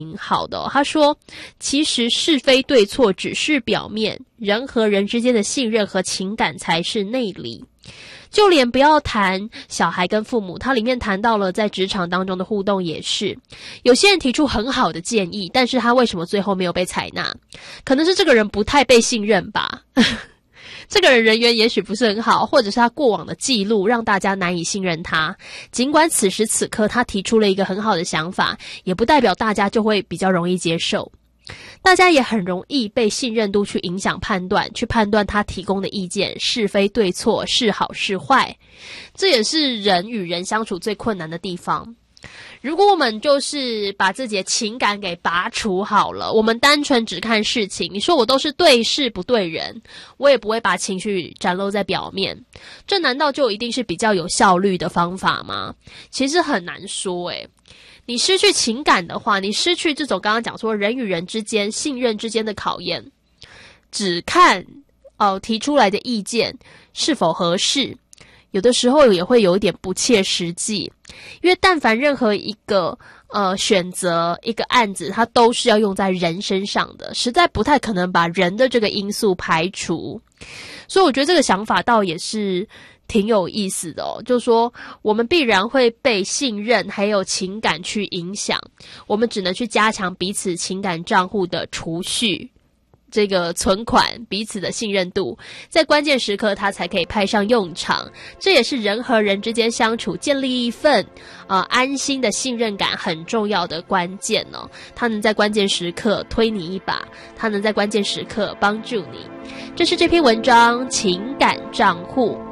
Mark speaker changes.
Speaker 1: 好的他说，其实是非对错只是表面，人和人之间的信任和情感才是内里。就连不要谈小孩跟父母，他里面谈到了在职场当中的互动也是，有些人提出很好的建议，但是他为什么最后没有被采纳？可能是这个人不太被信任吧这个人人缘也许不是很好，或者是他过往的记录让大家难以信任他。尽管此时此刻他提出了一个很好的想法，也不代表大家就会比较容易接受。大家也很容易被信任度去影响判断，去判断他提供的意见是非对错，是好是坏。这也是人与人相处最困难的地方。如果我们就是把自己的情感给拔除好了，我们单纯只看事情，你说我都是对事不对人，我也不会把情绪展露在表面，这难道就一定是比较有效率的方法吗？其实很难说你失去情感的话，你失去这种刚刚讲说人与人之间信任之间的考验，只看提出来的意见是否合适，有的时候也会有一点不切实际。因为但凡任何一个选择一个案子，它都是要用在人身上的，实在不太可能把人的这个因素排除。所以我觉得这个想法倒也是挺有意思的就是说我们必然会被信任还有情感去影响，我们只能去加强彼此情感账户的储蓄，这个存款，彼此的信任度，在关键时刻它才可以派上用场。这也是人和人之间相处建立一份安心的信任感很重要的关键它能在关键时刻推你一把，它能在关键时刻帮助你。这是这篇文章情感账户。